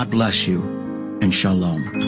God bless you, and shalom.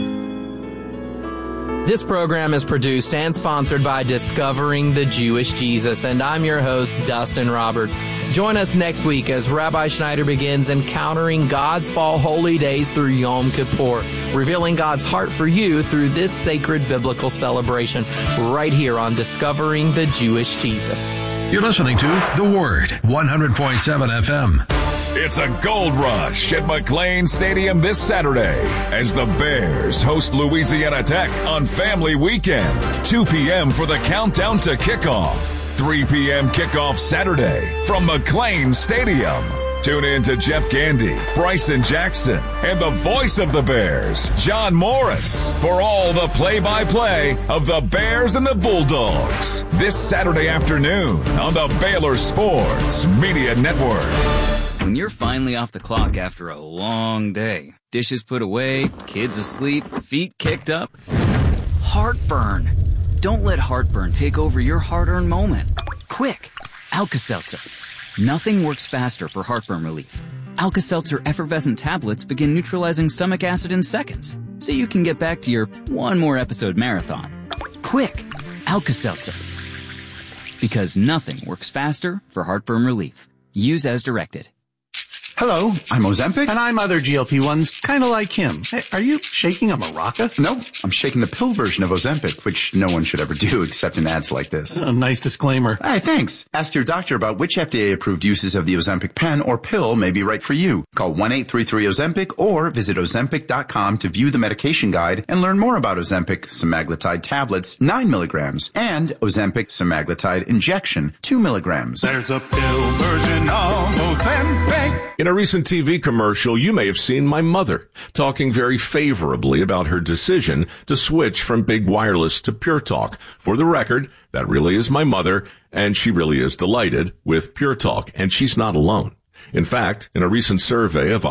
This program is produced and sponsored by Discovering the Jewish Jesus, and I'm your host, Dustin Roberts. Join us next week as Rabbi Schneider begins encountering God's fall holy days through Yom Kippur, revealing God's heart for you through this sacred biblical celebration, right here on Discovering the Jewish Jesus. You're listening to The Word, 100.7 FM. It's a gold rush at McLane Stadium this Saturday as the Bears host Louisiana Tech on Family Weekend. 2 p.m. for the countdown to kickoff. 3 p.m. kickoff Saturday from McLane Stadium. Tune in to Jeff Gandy, Bryson Jackson, and the voice of the Bears, John Morris, for all the play-by-play of the Bears and the Bulldogs. This Saturday afternoon on the Baylor Sports Media Network. When you're finally off the clock after a long day, dishes put away, kids asleep, feet kicked up, heartburn. Don't let heartburn take over your hard-earned moment. Quick, Alka-Seltzer. Nothing works faster for heartburn relief. Alka-Seltzer effervescent tablets begin neutralizing stomach acid in seconds, so you can get back to your one more episode marathon. Quick, Alka-Seltzer. Because nothing works faster for heartburn relief. Use as directed. Hello, I'm Ozempic. And I'm other GLP-1s, kind of like him. Hey, are you shaking a maraca? No, I'm shaking the pill version of Ozempic, which no one should ever do except in ads like this. Nice disclaimer. Hey, thanks. Ask your doctor about which FDA-approved uses of the Ozempic pen or pill may be right for you. Call 1-833-OZEMPIC or visit Ozempic.com to view the medication guide and learn more about Ozempic semaglutide tablets, 9 milligrams, and Ozempic semaglutide injection, 2 milligrams. There's a pill version of Ozempic. In a recent TV commercial, you may have seen my mother talking very favorably about her decision to switch from big wireless to Pure Talk. For the record, that really is my mother, and she really is delighted with Pure Talk, and she's not alone. In fact, in a recent survey of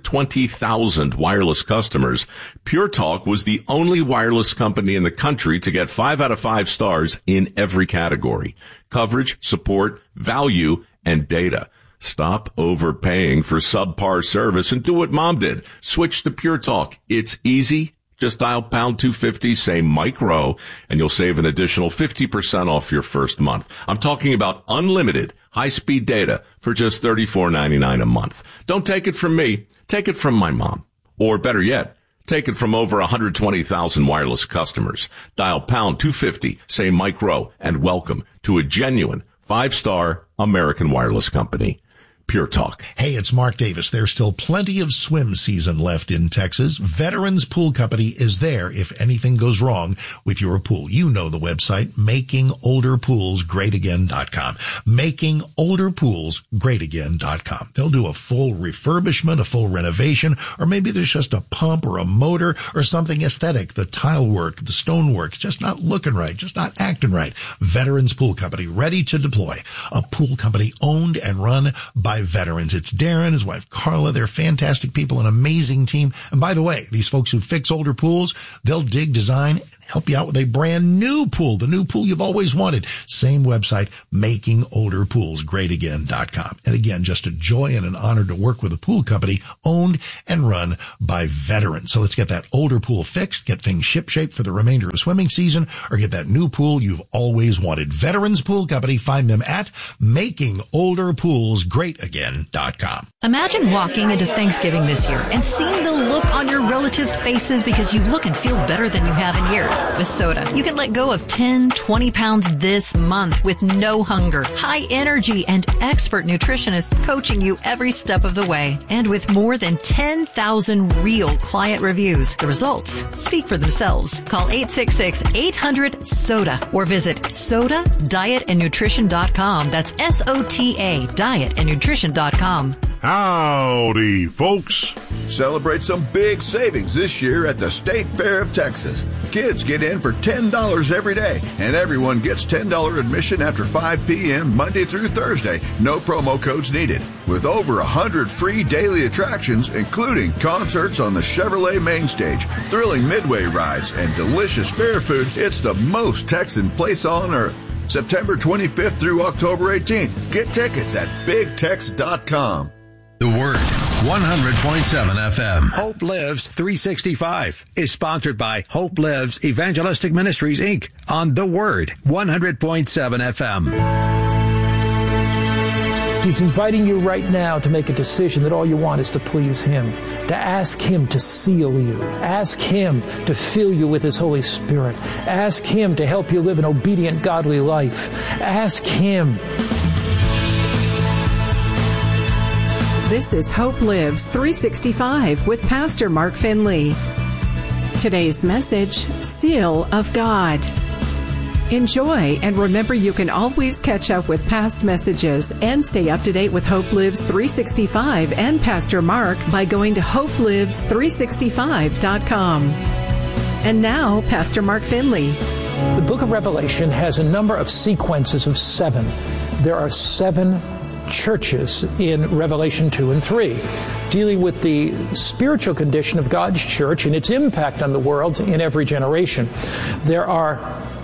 120,000 wireless customers, Pure Talk was the only wireless company in the country to get 5 out of 5 stars in every category: coverage, support, value, and data. Stop overpaying for subpar service and do what Mom did. Switch to Pure Talk. It's easy. Just dial pound 250, say micro, and you'll save an additional 50% off your first month. I'm talking about unlimited high-speed data for just $34.99 a month. Don't take it from me. Take it from my mom. Or better yet, take it from over 120,000 wireless customers. Dial pound 250, say micro, and welcome to a genuine 5-star American wireless company. Pure Talk. Hey, it's Mark Davis. There's still plenty of swim season left in Texas. Veterans Pool Company is there if anything goes wrong with your pool. You know the website, makingolderpoolsgreatagain.com. Makingolderpoolsgreatagain.com. They'll do a full refurbishment, a full renovation, or maybe there's just a pump or a motor or something aesthetic. The tile work, the stone work, just not looking right, just not acting right. Veterans Pool Company, ready to deploy. A pool company owned and run by veterans. It's Darren, his wife Carla. They're fantastic people, an amazing team. And by the way, these folks who fix older pools, they'll dig, design, and help you out with a brand new pool, the new pool you've always wanted. Same website, makingolderpoolsgreatagain.com. And again, just a joy and an honor to work with a pool company owned and run by veterans. So let's get that older pool fixed, get things shipshape for the remainder of swimming season, or get that new pool you've always wanted. Veterans Pool Company. Find them at makingolderpoolsgreatagain.com. Imagine walking into Thanksgiving this year and seeing the look on your relatives' faces because you look and feel better than you have in years. With Soda, you can let go of 10, 20 pounds this month with no hunger, high energy, and expert nutritionists coaching you every step of the way. And with more than 10,000 real client reviews, the results speak for themselves. Call 866-800-SODA or visit SODAdietandnutrition.com. That's SOTA, dietandnutrition.com. Howdy, folks. Celebrate some big savings this year at the State Fair of Texas. Kids get in for $10 every day, and everyone gets $10 admission after 5 p.m. Monday through Thursday. No promo codes needed. With over 100 free daily attractions, including concerts on the Chevrolet main stage, thrilling midway rides, and delicious fair food, it's the most Texan place on earth. September 25th through October 18th. Get tickets at BigTex.com. The Word, 100.7 FM. Hope Lives 365 is sponsored by Hope Lives Evangelistic Ministries, Inc. on The Word, 100.7 FM. He's inviting you right now to make a decision that all you want is to please Him, to ask Him to seal you, ask Him to fill you with His Holy Spirit, ask Him to help you live an obedient, godly life, ask Him. This is Hope Lives 365 with Pastor Mark Finley. Today's message, Seal of God. Enjoy, and remember you can always catch up with past messages and stay up to date with Hope Lives 365 and Pastor Mark by going to hopelives365.com. And now, Pastor Mark Finley. The book of Revelation has a number of sequences of 7. There are 7 churches in Revelation 2 and 3, dealing with the spiritual condition of God's church and its impact on the world in every generation. There are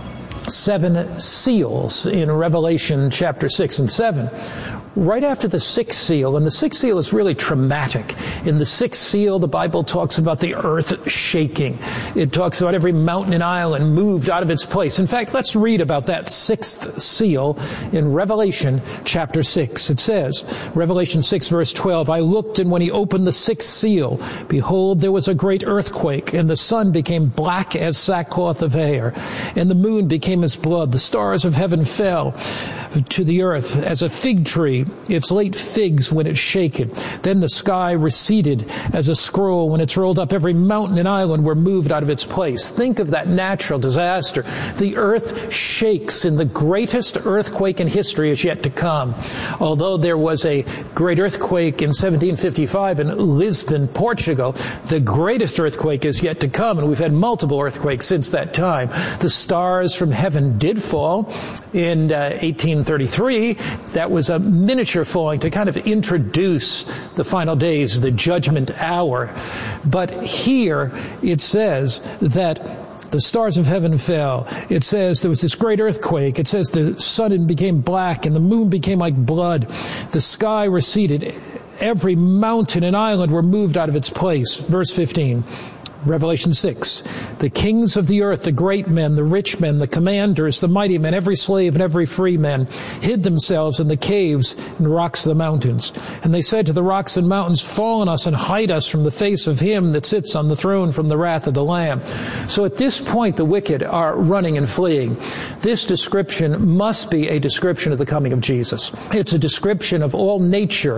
7 seals in Revelation chapter 6 and 7. Right after the 6th seal, and the 6th seal is really traumatic. In the 6th seal, the Bible talks about the earth shaking. It talks about every mountain and island moved out of its place. In fact, let's read about that 6th seal in Revelation chapter 6. It says, Revelation 6 verse 12, I looked, and when He opened the 6th seal, behold, there was a great earthquake, and the sun became black as sackcloth of hair, and the moon became as blood. The stars of heaven fell to the earth as a fig tree its late figs when it's shaken. Then the sky receded as a scroll when it's rolled up. Every mountain and island were moved out of its place. Think of that natural disaster. The earth shakes, and the greatest earthquake in history is yet to come. Although there was a great earthquake in 1755 in Lisbon, Portugal, the greatest earthquake is yet to come, and we've had multiple earthquakes since that time. The stars from heaven did fall in 1833. That was a miniature falling to kind of introduce the final days, the judgment hour. But here it says that the stars of heaven fell. It says there was this great earthquake. It says the sun became black and the moon became like blood. The sky receded. Every mountain and island were moved out of its place. Verse 15. Revelation 6, the kings of the earth, the great men, the rich men, the commanders, the mighty men, every slave and every free man, hid themselves in the caves and rocks of the mountains. And they said to the rocks and mountains, fall on us and hide us from the face of Him that sits on the throne, from the wrath of the Lamb. So at this point, the wicked are running and fleeing. This description must be a description of the coming of Jesus. It's a description of all nature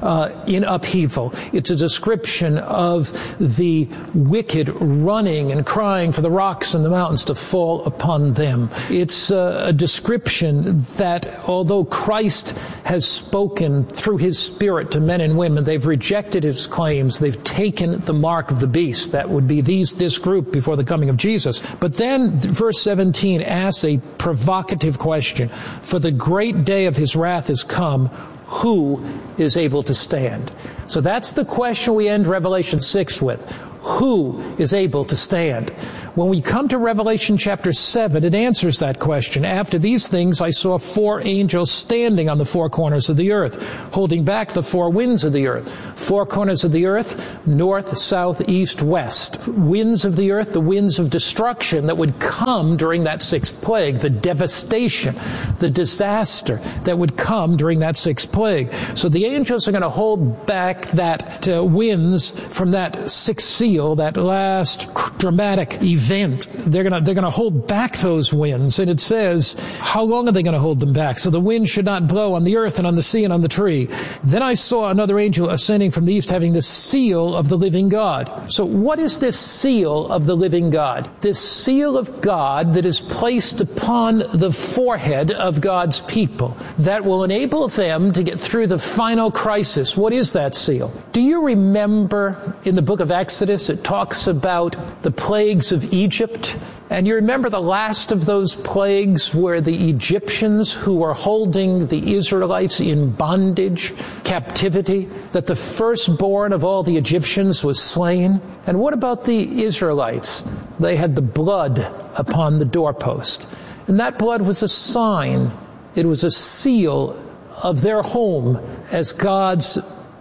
in upheaval. It's a description of the wicked running and crying for the rocks and the mountains to fall upon them. It's a description that although Christ has spoken through His Spirit to men and women, they've rejected His claims. They've taken the mark of the beast. That would be this group before the coming of Jesus. But then verse 17 asks a provocative question. For the great day of His wrath is come. Who is able to stand? So that's the question we end Revelation 6 with. Who is able to stand? When we come to Revelation chapter 7, it answers that question. After these things, I saw 4 angels standing on the 4 corners of the earth, holding back the 4 winds of the earth. 4 corners of the earth, north, south, east, west. Winds of the earth, the winds of destruction that would come during that 6th plague, the devastation, the disaster that would come during that 6th plague. So the angels are going to hold back that winds from that 6th seal, that last dramatic event. They're going to hold back those winds. And it says, how long are they going to hold them back? So the wind should not blow on the earth and on the sea and on the tree. Then I saw another angel ascending from the east, having the seal of the living God. So what is this seal of the living God? This seal of God that is placed upon the forehead of God's people that will enable them to get through the final crisis. What is that seal? Do you remember in the book of Exodus, it talks about the plagues of Egypt? And you remember the last of those plagues were the Egyptians who were holding the Israelites in bondage, captivity, that the firstborn of all the Egyptians was slain. And what about the Israelites? They had the blood upon the doorpost. And that blood was a sign. It was a seal of their home as God's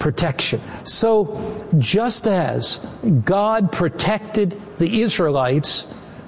protection. So just as God protected the Israelites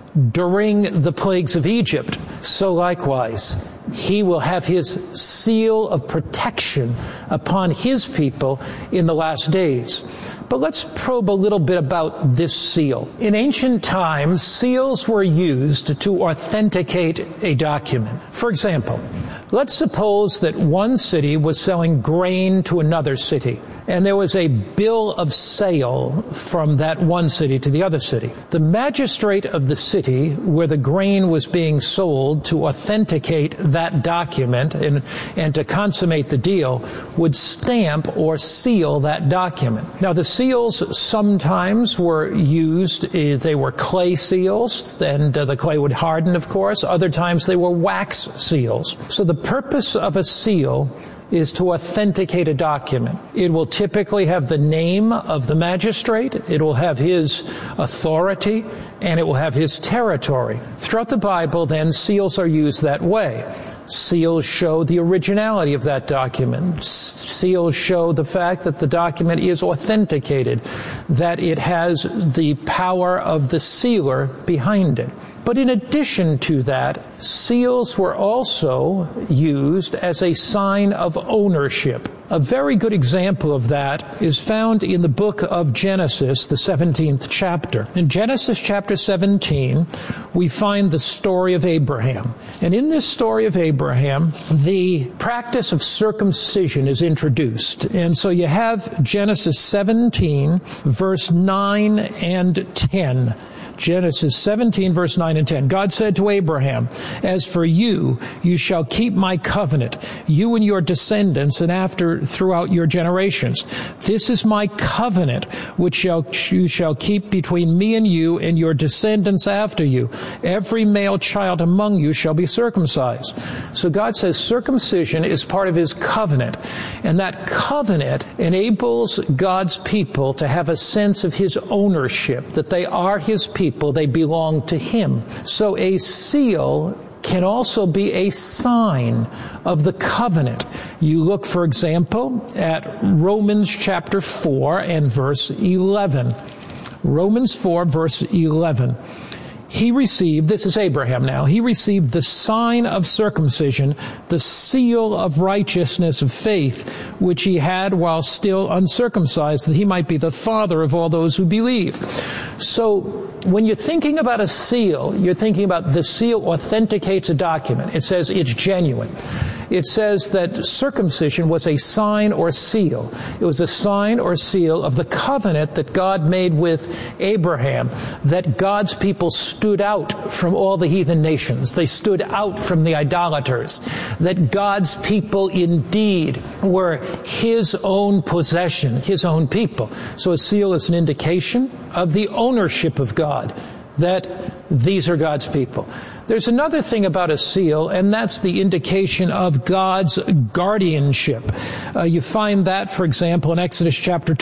during the plagues of Egypt, so likewise He will have His seal of protection upon His people in the last days. But let's probe a little bit about this seal. In ancient times, seals were used to authenticate a document. For example, let's suppose that one city was selling grain to another city, and there was a bill of sale from that one city to the other city. The magistrate of the city where the grain was being sold, to authenticate that document and to consummate the deal, would stamp or seal that document. Now, the seals sometimes were used, they were clay seals, and the clay would harden, of course. Other times they were wax seals. So the purpose of a seal is to authenticate a document. It will typically have the name of the magistrate, it will have his authority, and it will have his territory. Throughout the Bible, then, seals are used that way. Seals show the originality of that document. Seals show the fact that the document is authenticated, that it has the power of the sealer behind it. But in addition to that, seals were also used as a sign of ownership. A very good example of that is found in the book of Genesis, the 17th chapter. In Genesis chapter 17, we find the story of Abraham. And in this story of Abraham, the practice of circumcision is introduced. And so you have Genesis 17, verse 9 and 10. Genesis 17, verse 9 and 10. God said to Abraham, "As for you, you shall keep my covenant, you and your descendants, and throughout your generations. This is my covenant, which you shall keep between me and your descendants after you. Every male child among you shall be circumcised." So God says circumcision is part of His covenant, and that covenant enables God's people to have a sense of His ownership, that they are His people, they belong to Him. So a seal can also be a sign of the covenant. You look, for example, at Romans chapter 4 and verse 11. Romans 4, verse 11. He received, this is Abraham now, he received the sign of circumcision, the seal of righteousness of faith, which he had while still uncircumcised, that he might be the father of all those who believe. So, when you're thinking about a seal, you're thinking about the seal authenticates a document. It says it's genuine. It says that circumcision was a sign or seal. It was a sign or seal of the covenant that God made with Abraham, that God's people stood out from all the heathen nations. They stood out from the idolaters. That God's people indeed were His own possession, His own people. So a seal is an indication of the ownership of God, that these are God's people. There's another thing about a seal, and that's the indication of God's guardianship. You find that, for example, in Exodus chapter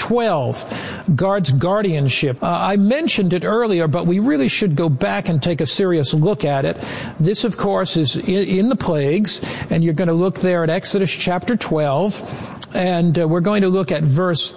12, God's guardianship. I mentioned it earlier, but we really should go back and take a serious look at it. This, of course, is in the plagues, and you're going to look there at Exodus chapter 12, and we're going to look at verse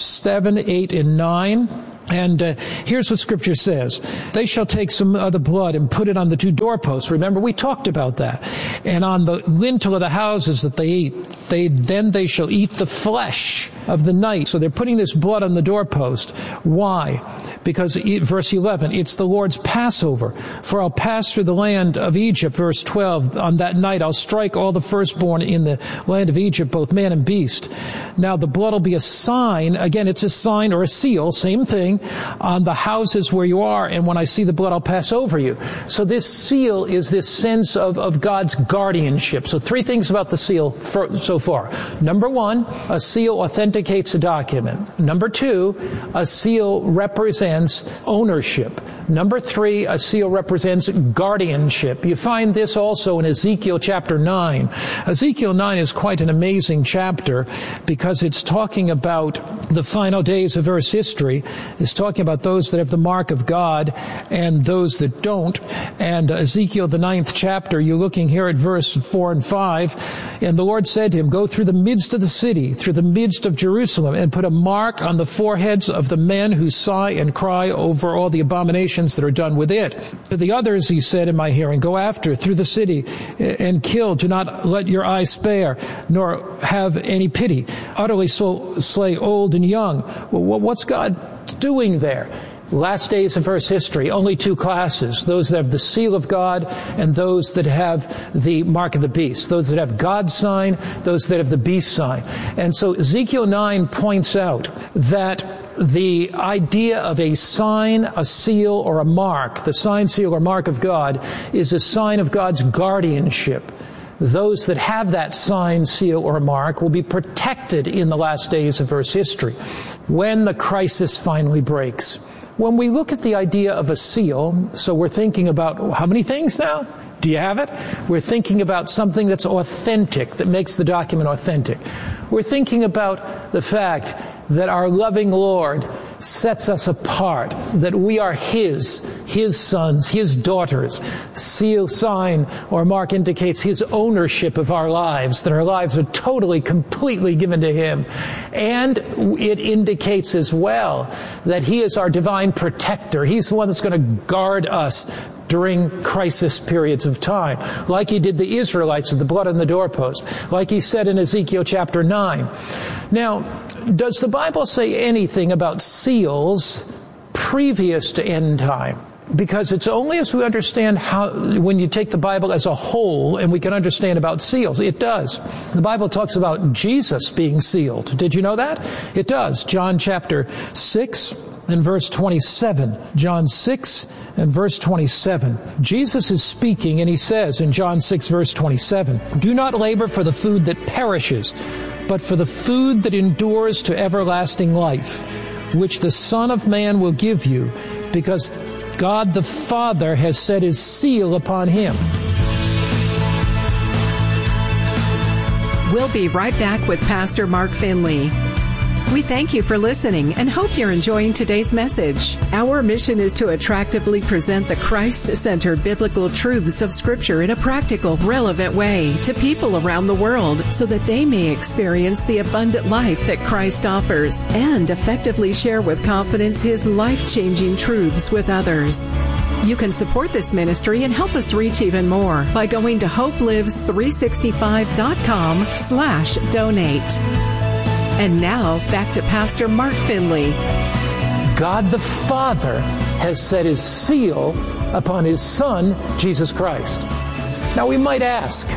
7, 8, and 9. And here's what Scripture says. They shall take some of the blood and put it on the two doorposts. Remember, we talked about that. And on the lintel of the houses that they eat. Then they shall eat the flesh of the night. So they're putting this blood on the doorpost. Why? Because, verse 11, it's the Lord's Passover. For I'll pass through the land of Egypt, verse 12. On that night I'll strike all the firstborn in the land of Egypt, both man and beast. Now the blood will be a sign. Again, it's a sign or a seal, same thing, on the houses where you are. And when I see the blood, I'll pass over you. So this seal is this sense of God's guardianship. So three things about the seal so far. Number one, a seal authenticates a document. Number two, a seal represents ownership. Number three, a seal represents guardianship. You find this also in Ezekiel chapter 9. Ezekiel 9 is quite an amazing chapter because it's talking about the final days of Earth's history. is talking about those that have the mark of God and those that don't. And Ezekiel, the 9th chapter, you're looking here at verse 4 and 5. And the Lord said to him, go through the midst of the city, through the midst of Jerusalem, and put a mark on the foreheads of the men who sigh and cry over all the abominations that are done with it. To the others, he said in my hearing, go after through the city and kill. Do not let your eyes spare, nor have any pity. Utterly slay old and young. Well, what's God doing there? Last days of Earth's history, only two classes, those that have the seal of God and those that have the mark of the beast, those that have God's sign, those that have the beast sign. And so Ezekiel 9 points out that the idea of a sign, a seal, or a mark, the sign, seal, or mark of God, is a sign of God's guardianship. Those that have that sign, seal, or mark will be protected in the last days of Earth's history when the crisis finally breaks. When we look at the idea of a seal, so we're thinking about how many things now? Do you have it? We're thinking about something that's authentic, that makes the document authentic. We're thinking about the fact that our loving Lord sets us apart, that we are His sons, His daughters. Seal, sign, or mark indicates His ownership of our lives, that our lives are totally, completely given to Him. And it indicates as well that He is our divine protector. He's the one that's going to guard us during crisis periods of time, like He did the Israelites with the blood on the doorpost, like He said in Ezekiel chapter 9. Now, does the Bible say anything about seals previous to end time? Because it's only as we understand how, when you take the Bible as a whole, and we can understand about seals. It does. The Bible talks about Jesus being sealed. Did you know that? It does. John chapter 6 and verse 27. John 6 and verse 27. Jesus is speaking, and He says in John 6 verse 27, do not labor for the food that perishes, but for the food that endures to everlasting life, which the Son of Man will give you, because God the Father has set His seal upon Him. We'll be right back with Pastor Mark Finley. We thank you for listening and hope you're enjoying today's message. Our mission is to attractively present the Christ-centered biblical truths of Scripture in a practical, relevant way to people around the world so that they may experience the abundant life that Christ offers and effectively share with confidence His life-changing truths with others. You can support this ministry and help us reach even more by going to hopelives365.com/donate. And now, back to Pastor Mark Finley. God the Father has set His seal upon His Son, Jesus Christ. Now we might ask,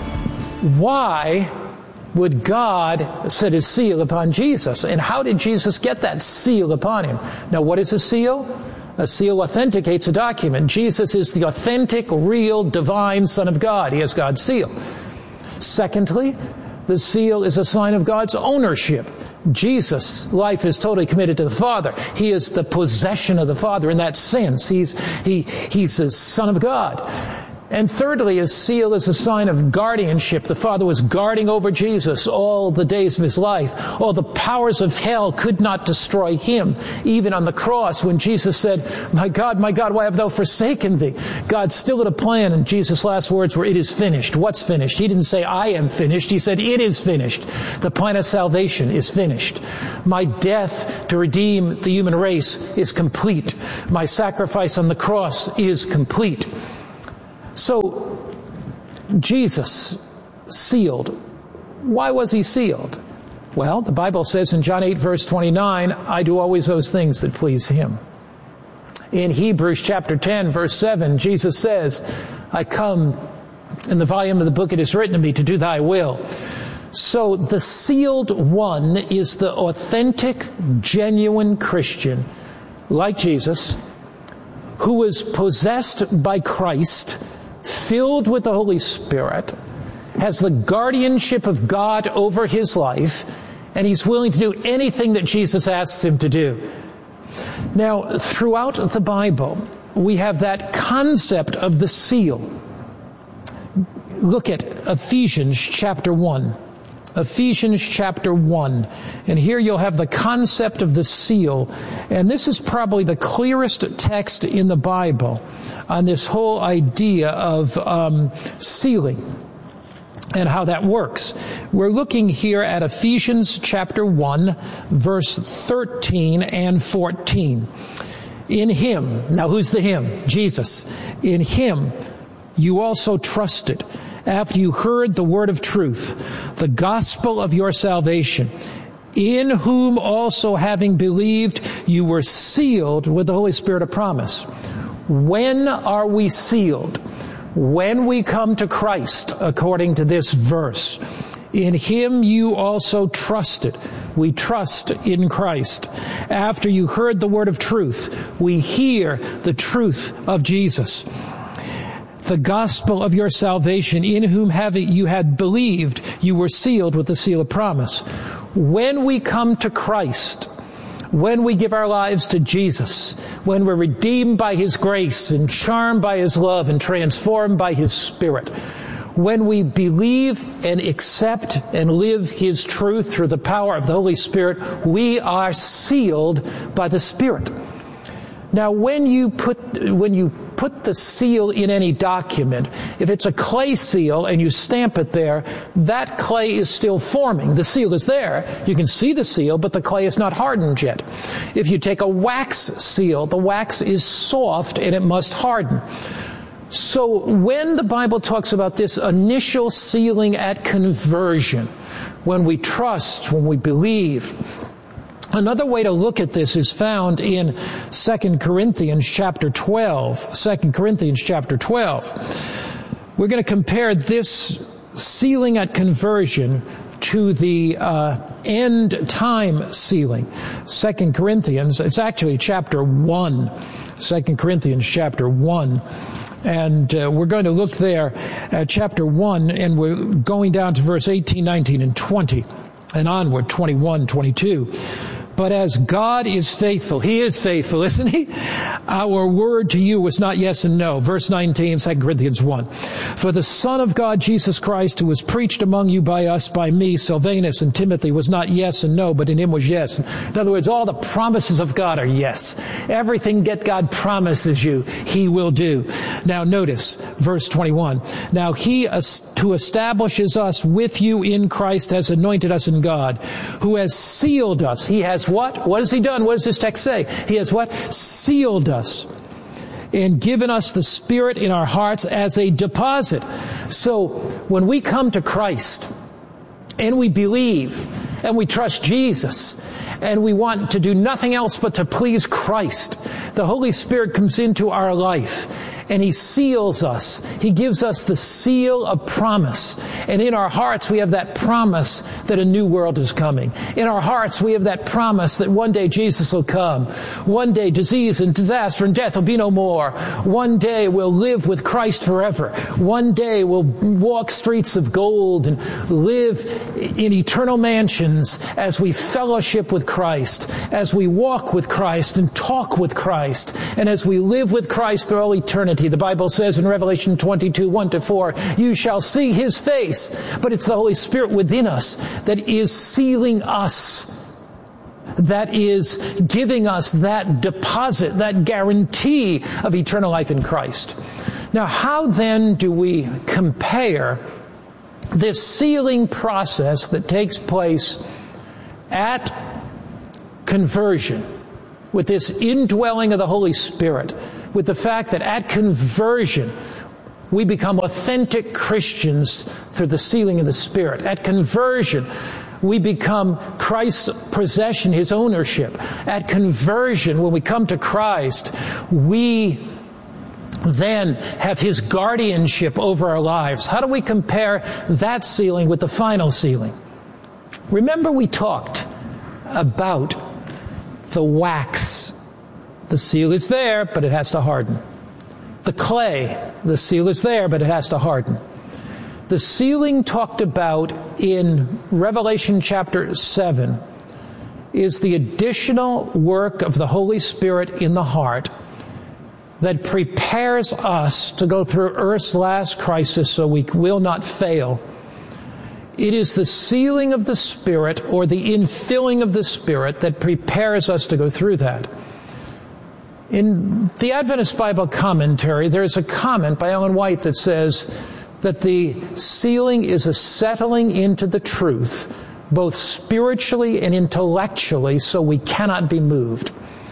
why would God set His seal upon Jesus? And how did Jesus get that seal upon Him? Now what is a seal? A seal authenticates a document. Jesus is the authentic, real, divine Son of God. He has God's seal. Secondly, the seal is a sign of God's ownership. Jesus' life is totally committed to the Father. He is the possession of the Father in that sense. He's the Son of God. And thirdly, his seal is a sign of guardianship. The Father was guarding over Jesus all the days of his life. All the powers of hell could not destroy him. Even on the cross, when Jesus said, my God, why have thou forsaken thee? God still had a plan, and Jesus' last words were, it is finished. What's finished? He didn't say, I am finished. He said, it is finished. The plan of salvation is finished. My death to redeem the human race is complete. My sacrifice on the cross is complete. So, Jesus sealed. Why was he sealed? Well, the Bible says in John 8, verse 29, I do always those things that please him. In Hebrews chapter 10, verse 7, Jesus says, I come, in the volume of the book it is written to me to do thy will. So the sealed one is the authentic, genuine Christian, like Jesus, who was possessed by Christ, filled with the Holy Spirit, has the guardianship of God over his life, and he's willing to do anything that Jesus asks him to do. Now, throughout the Bible, we have that concept of the seal. Look at Ephesians chapter 1. Ephesians chapter 1. And here you'll have the concept of the seal. And this is probably the clearest text in the Bible on this whole idea of sealing and how that works. We're looking here at Ephesians chapter 1, verse 13 and 14. In Him, now who's the Him? Jesus. In Him you also trusted, after you heard the word of truth, the gospel of your salvation, in whom also having believed you were sealed with the Holy Spirit of promise. When are we sealed? When we come to Christ, according to this verse. In Him you also trusted. We trust in Christ. After you heard the word of truth, we hear the truth of Jesus, the gospel of your salvation, in whom having you had believed, you were sealed with the seal of promise. When we come to Christ, when we give our lives to Jesus, when we're redeemed by His grace and charmed by His love and transformed by His Spirit, when we believe and accept and live His truth through the power of the Holy Spirit, we are sealed by the Spirit. Now, when you put the seal in any document, if it's a clay seal and you stamp it there, that clay is still forming. The seal is there. You can see the seal, but the clay is not hardened yet. If you take a wax seal, the wax is soft and it must harden. So when the Bible talks about this initial sealing at conversion, when we trust, when we believe, another way to look at this is found in 2 Corinthians chapter 12. 2 Corinthians chapter 12. We're going to compare this sealing at conversion to the end time sealing. 2 Corinthians, it's actually chapter 1. 2 Corinthians chapter 1. And we're going to look there at chapter 1, and we're going down to verse 18, 19, and 20, and onward, 21, 22. But as God is faithful, He is faithful, isn't He? Our word to you was not yes and no. Verse 19, 2 Corinthians 1. For the Son of God, Jesus Christ, who was preached among you by us, by me, Silvanus, and Timothy, was not yes and no, but in Him was yes. In other words, all the promises of God are yes. Everything that God promises you, He will do. Now notice, verse 21. Now He who establishes us with you in Christ has anointed us in God, who has sealed us. He has what? What has He done? What does this text say? He has what? Sealed us and given us the Spirit in our hearts as a deposit. So when we come to Christ and we believe and we trust Jesus and we want to do nothing else but to please Christ, the Holy Spirit comes into our life and He seals us. He gives us the seal of promise. And in our hearts we have that promise that a new world is coming. In our hearts we have that promise that one day Jesus will come. One day disease and disaster and death will be no more. One day we'll live with Christ forever. One day we'll walk streets of gold and live in eternal mansions as we fellowship with Christ, as we walk with Christ and talk with Christ, and as we live with Christ through all eternity. The Bible says in Revelation 22, 1-4, you shall see His face. But it's the Holy Spirit within us that is sealing us, that is giving us that deposit, that guarantee of eternal life in Christ. Now, how then do we compare this sealing process that takes place at conversion with this indwelling of the Holy Spirit, with the fact that at conversion we become authentic Christians through the sealing of the Spirit? At conversion we become Christ's possession, His ownership. At conversion, when we come to Christ, we then have His guardianship over our lives. How do we compare that sealing with the final sealing? Remember we talked about the wax. The seal is there, but it has to harden. The clay, the seal is there, but it has to harden. The sealing talked about in Revelation chapter 7 is the additional work of the Holy Spirit in the heart that prepares us to go through earth's last crisis so we will not fail It is the sealing of the Spirit or the infilling of the Spirit that prepares us to go through that. In the Adventist Bible Commentary, there's a comment by Ellen White that says that the sealing is a settling into the truth, both spiritually and intellectually, so we cannot be moved.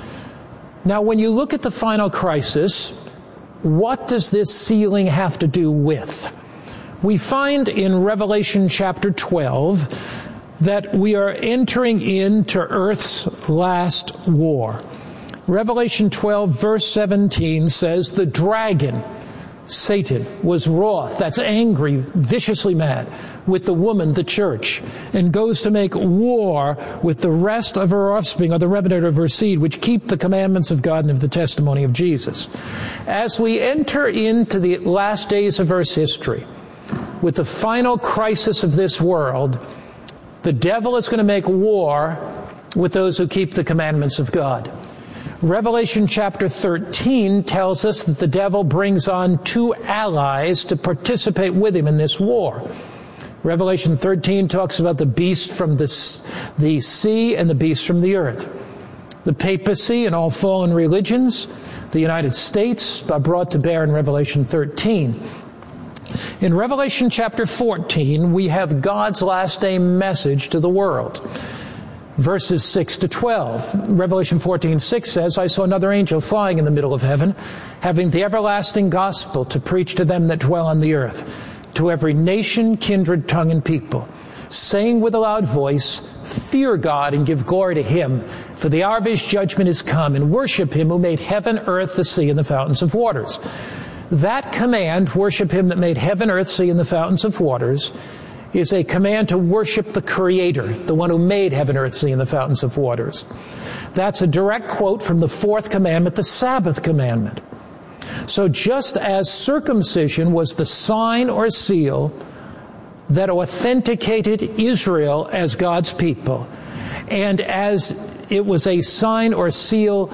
Now, when you look at the final crisis, what does this sealing have to do with? We find in Revelation chapter 12 that we are entering into Earth's last war. Revelation 12 verse 17 says, the dragon, Satan, was wroth, that's angry, viciously mad, with the woman, the church, and goes to make war with the rest of her offspring, or the remnant of her seed, which keep the commandments of God and of the testimony of Jesus. As we enter into the last days of Earth's history, with the final crisis of this world, the devil is going to make war with those who keep the commandments of God. Revelation chapter 13 tells us that the devil brings on two allies to participate with him in this war. Revelation 13 talks about the beast from the sea and the beast from the earth. The papacy and all fallen religions, the United States, are brought to bear in Revelation 13. In Revelation chapter 14, we have God's last day message to the world. Verses 6 to 12. Revelation 14:6 says, I saw another angel flying in the middle of heaven, having the everlasting gospel to preach to them that dwell on the earth, to every nation, kindred, tongue, and people, saying with a loud voice, fear God and give glory to Him, for the hour of His judgment is come, and worship Him who made heaven, earth, the sea, and the fountains of waters. That command, worship Him that made heaven, earth, sea, and the fountains of waters, is a command to worship the Creator, the one who made heaven, earth, sea, and the fountains of waters. That's a direct quote from the fourth commandment, the Sabbath commandment. So just as circumcision was the sign or seal that authenticated Israel as God's people, and as it was a sign or seal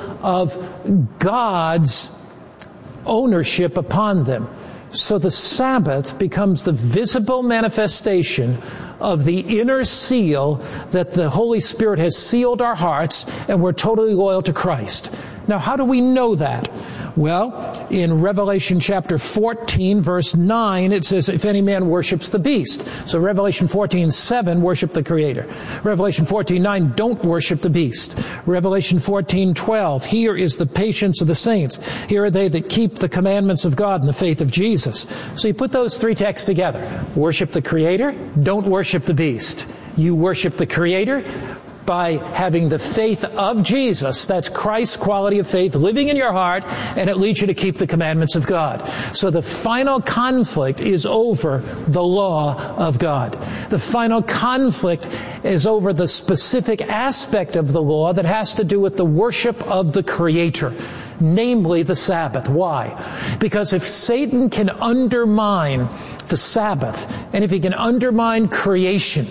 of God's ownership upon them, so the Sabbath becomes the visible manifestation of the inner seal that the Holy Spirit has sealed our hearts, and we're totally loyal to Christ. Now, how do we know that? Well, in Revelation chapter 14, verse 9, it says, if any man worships the beast. So Revelation 14:7, worship the Creator. Revelation 14:9, don't worship the beast. Revelation 14:12, here is the patience of the saints. Here are they that keep the commandments of God and the faith of Jesus. So you put those three texts together. Worship the Creator, don't worship the beast. You worship the Creator by having the faith of Jesus, that's Christ's quality of faith, living in your heart, and it leads you to keep the commandments of God. So the final conflict is over the law of God. The final conflict is over the specific aspect of the law that has to do with the worship of the Creator, namely the Sabbath. Why? Because if Satan can undermine the Sabbath, and if he can undermine creation,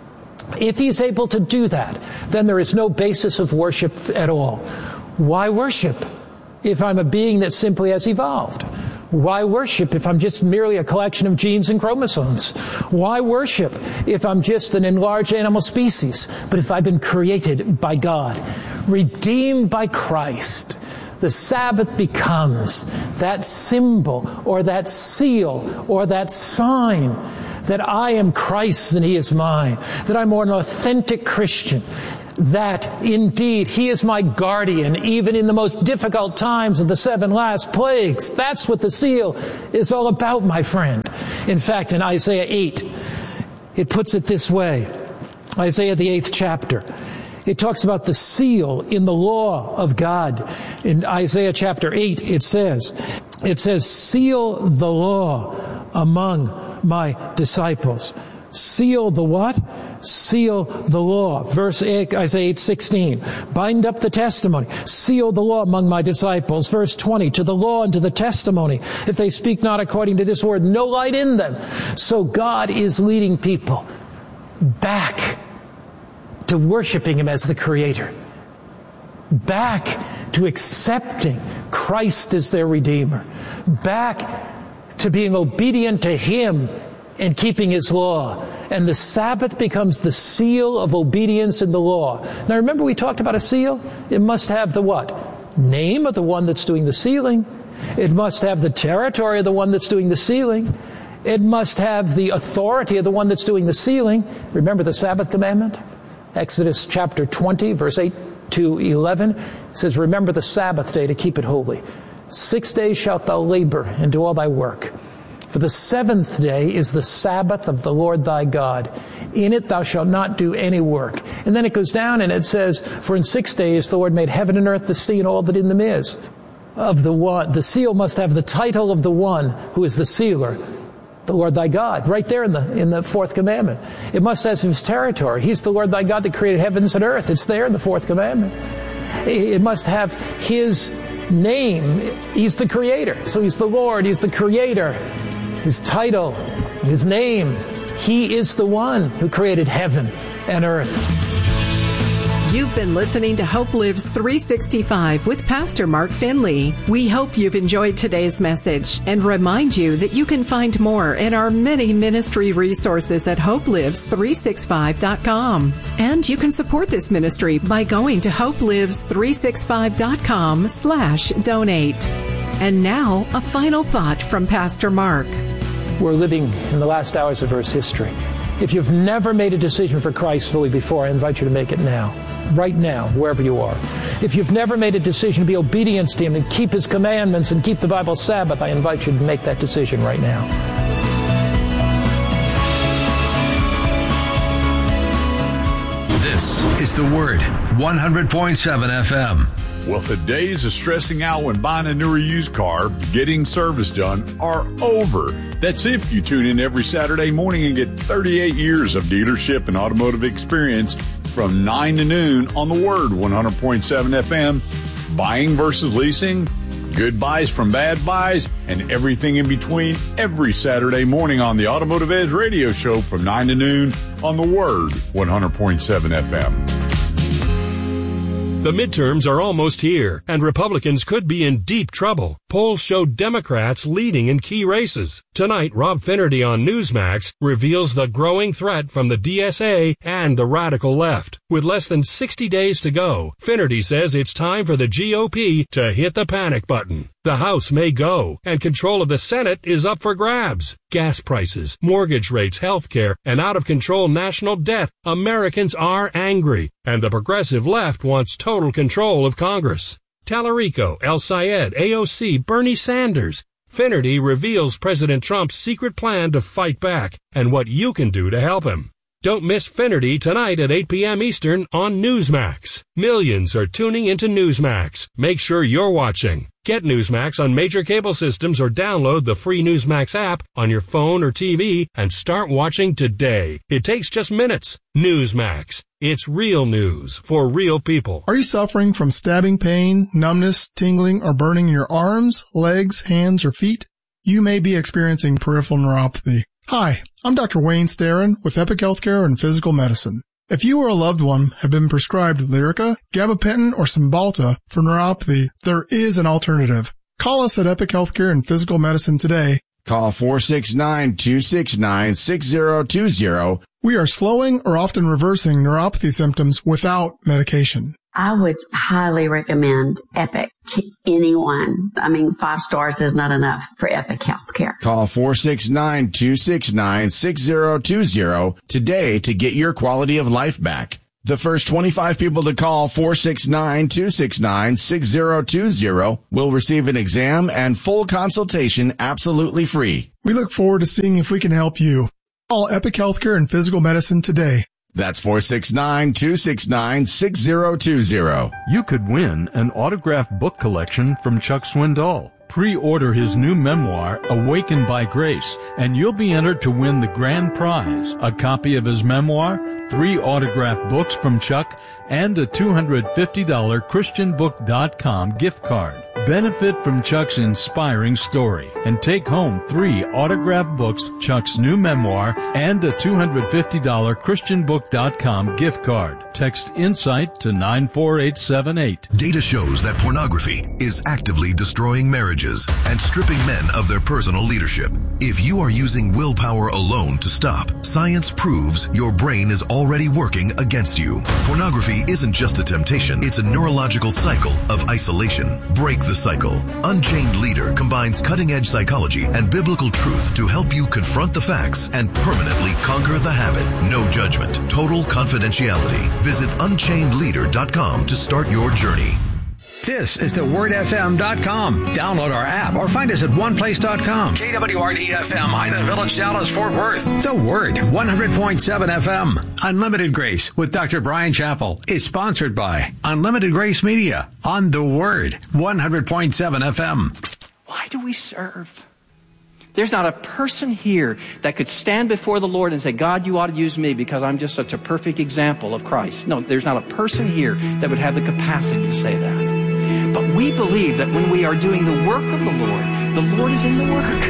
if he's able to do that, then there is no basis of worship at all. Why worship if I'm a being that simply has evolved? Why worship if I'm just merely a collection of genes and chromosomes? Why worship if I'm just an enlarged animal species? But if I've been created by God, redeemed by Christ, the Sabbath becomes that symbol or that seal or that sign that I am Christ's and He is mine, that I'm an authentic Christian, that indeed He is my guardian even in the most difficult times of the 7 last plagues. That's what the seal is all about, my friend. In fact, in Isaiah 8, it puts it this way. Isaiah, the 8th chapter. It talks about the seal in the law of God. In Isaiah chapter 8, it says, seal the law among my disciples. Seal the what? Seal the law. Verse 8, Isaiah 8:16. Bind up the testimony. Seal the law among my disciples. Verse 20. To the law and to the testimony. If they speak not according to this word, no light in them. So God is leading people back to worshiping Him as the Creator. Back to accepting Christ as their Redeemer. Back to being obedient to Him and keeping His law And the Sabbath becomes the seal of obedience in the law. Now remember we talked about a seal? It must have the what? Name of the one that's doing the sealing. It must have the territory of the one that's doing the sealing. It must have the authority of the one that's doing the sealing. Remember the Sabbath commandment? Exodus chapter 20, verse 8 to 11. It says, remember the Sabbath day to keep it holy. 6 days shalt thou labor and do all thy work. For the seventh day is the Sabbath of the Lord thy God. In it thou shalt not do any work. And then it goes down and it says, for in 6 days the Lord made heaven and earth, the sea, and all that in them is. Of the one, the seal must have the title of the one who is the sealer, the Lord thy God, right there in the fourth commandment. It must have his territory. He's the Lord thy God that created heavens and earth. It's there in the fourth commandment. It must have his name. He's the creator. So he's the Lord. He's the creator. His title, his name. He is the one who created heaven and earth. You've been listening to Hope Lives 365 with Pastor Mark Finley. We hope you've enjoyed today's message and remind you that you can find more in our many ministry resources at hopelives365.com. And you can support this ministry by going to hopelives365.com/donate. And now, a final thought from Pastor Mark. We're living in the last hours of Earth's history. If you've never made a decision for Christ fully before, I invite you to make it now. Right now, wherever you are. If you've never made a decision to be obedient to Him and keep His commandments and keep the Bible Sabbath, I invite you to make that decision right now. This is The Word, 100.7 FM. Well, the days of stressing out when buying a new or used car, getting service done, are over. That's if you tune in every Saturday morning and get 38 years of dealership and automotive experience from 9 to noon on The Word, 100.7 FM. Buying versus leasing, good buys from bad buys, and everything in between every Saturday morning on the Automotive Edge radio show from 9 to noon on The Word, 100.7 FM. The midterms are almost here, and Republicans could be in deep trouble. Polls show Democrats leading in key races. Tonight, Rob Finnerty on Newsmax reveals the growing threat from the DSA and the radical left. With less than 60 days to go, Finnerty says it's time for the GOP to hit the panic button. The House may go, and control of the Senate is up for grabs. Gas prices, mortgage rates, health care, and out-of-control national debt. Americans are angry, and the progressive left wants total control of Congress. Tallarico, El Sayed, AOC, Bernie Sanders. Finnerty reveals President Trump's secret plan to fight back and what you can do to help him. Don't miss Finnerty tonight at 8 p.m. Eastern on Newsmax. Millions are tuning into Newsmax. Make sure you're watching. Get Newsmax on major cable systems or download the free Newsmax app on your phone or TV and start watching today. It takes just minutes. Newsmax. It's real news for real people. Are you suffering from stabbing pain, numbness, tingling, or burning in your arms, legs, hands, or feet? You may be experiencing peripheral neuropathy. Hi, I'm Dr. Wayne Starrin with Epic Healthcare and Physical Medicine. If you or a loved one have been prescribed Lyrica, gabapentin, or Cymbalta for neuropathy, there is an alternative. Call us at Epic Healthcare and Physical Medicine today. Call 469-269-6020. We are slowing or often reversing neuropathy symptoms without medication. I would highly recommend Epic to anyone. 5 stars is not enough for Epic Healthcare. Call 469-269-6020 today to get your quality of life back. The first 25 people to call 469-269-6020 will receive an exam and full consultation absolutely free. We look forward to seeing if we can help you. Call Epic Healthcare and Physical Medicine today. That's 469-269-6020. You could win an autographed book collection from Chuck Swindoll. Pre-order his new memoir, Awakened by Grace, and you'll be entered to win the grand prize, a copy of his memoir, 3 autographed books from Chuck, and a $250 ChristianBook.com gift card. Benefit from Chuck's inspiring story and take home 3 autographed books, Chuck's new memoir, and a $250 ChristianBook.com gift card. Text INSIGHT to 94878. Data shows that pornography is actively destroying marriages and stripping men of their personal leadership. If you are using willpower alone to stop, science proves your brain is already working against you. Pornography isn't just a temptation, it's a neurological cycle of isolation. Break the cycle. Unchained Leader combines cutting-edge psychology and biblical truth to help you confront the facts and permanently conquer the habit. No judgment. Total confidentiality. Visit UnchainedLeader.com to start your journey. This is thewordfm.com. Download our app or find us at oneplace.com. KWRD-FM, Ida Village, Dallas, Fort Worth. The Word, 100.7 FM. Unlimited Grace with Dr. Brian Chappell is sponsored by Unlimited Grace Media on The Word, 100.7 FM. Why do we serve? There's not a person here that could stand before the Lord and say, God, you ought to use me because I'm just such a perfect example of Christ. No, there's not a person here that would have the capacity to say that. But we believe that when we are doing the work of the Lord is in the work.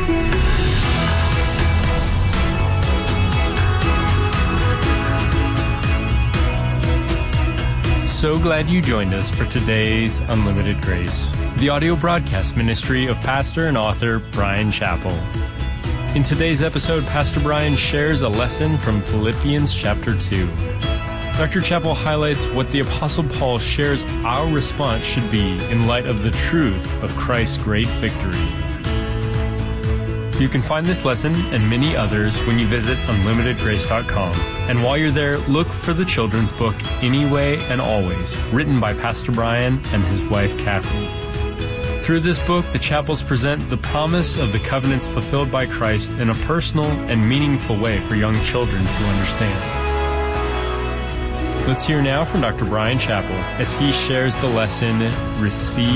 So glad you joined us for today's Unlimited Grace, the audio broadcast ministry of pastor and author Brian Chappell. In today's episode, Pastor Brian shares a lesson from Philippians chapter 2. Dr. Chappell highlights what the Apostle Paul shares our response should be in light of the truth of Christ's great victory. You can find this lesson and many others when you visit unlimitedgrace.com. And while you're there, look for the children's book, Anyway and Always, written by Pastor Brian and his wife, Kathy. Through this book, the Chappells present the promise of the covenants fulfilled by Christ in a personal and meaningful way for young children to understand. Let's hear now from Dr. Brian Chappell as he shares the lesson, Receive